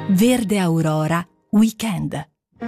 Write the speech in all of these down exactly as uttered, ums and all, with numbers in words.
Verde Aurora Weekend.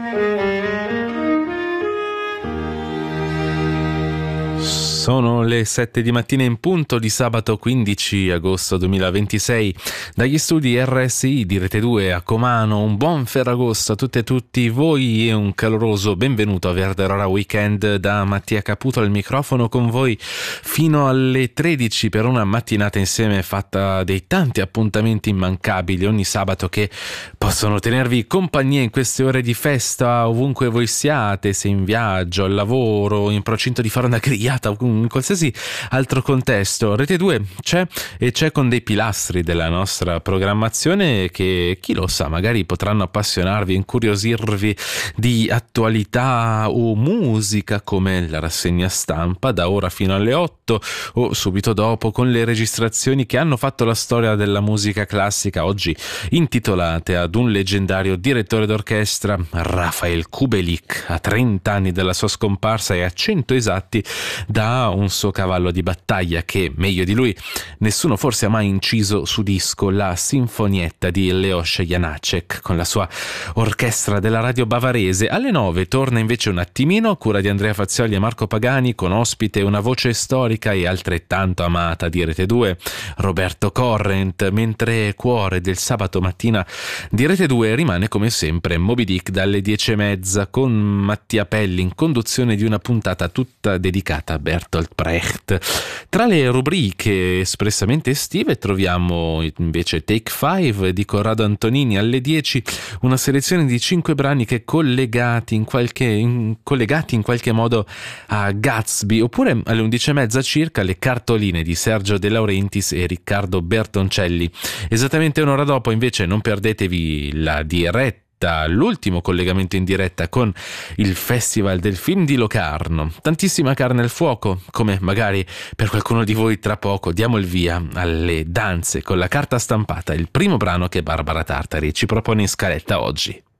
Sono le sette di mattina in punto di sabato quindici agosto duemilaventisei. Dagli studi R S I di Rete due a Comano, un buon Ferragosto a tutte e tutti voi e un caloroso benvenuto a Verde Aurora Weekend da Mattia Caputo al microfono con voi fino alle tredici per una mattinata insieme fatta dei tanti appuntamenti immancabili ogni sabato che possono tenervi compagnia in queste ore di festa ovunque voi siate, se in viaggio, al lavoro, in procinto di fare una grigliata, in qualsiasi altro contesto. Rete due c'è e c'è con dei pilastri della nostra programmazione che, chi lo sa, magari potranno appassionarvi, incuriosirvi di attualità o musica, come la rassegna stampa da ora fino alle otto o subito dopo con le registrazioni che hanno fatto la storia della musica classica, oggi intitolate ad un leggendario direttore d'orchestra, Rafael Kubelik, a trenta anni dalla sua scomparsa e a cento esatti da un suo cavallo di battaglia che, meglio di lui, nessuno forse ha mai inciso su disco, la sinfonietta di Leos Janáček con la sua orchestra della radio bavarese. Alle nove torna invece un attimino a cura di Andrea Fazioli e Marco Pagani con ospite una voce storica e altrettanto amata di Rete due, Roberto Corrent, mentre cuore del sabato mattina di Rete due rimane come sempre Moby Dick dalle dieci e mezza con Mattia Pelli in conduzione di una puntata tutta dedicata a Bertolt Brecht. Tra le rubriche espressamente estive troviamo invece Take Five di Corrado Antonini alle dieci, una selezione di cinque brani che collegati in qualche, in, collegati in qualche modo a Gatsby, oppure alle undici e mezza circa le cartoline di Sergio De Laurentiis e Riccardo Bertoncelli. Esattamente un'ora dopo invece non perdetevi la diretta, l'ultimo collegamento in diretta con il Festival del Film di Locarno. Tantissima carne al fuoco, come magari per qualcuno di voi tra poco. Diamo il via alle danze con la carta stampata, il primo brano che Barbara Tartari ci propone in scaletta oggi.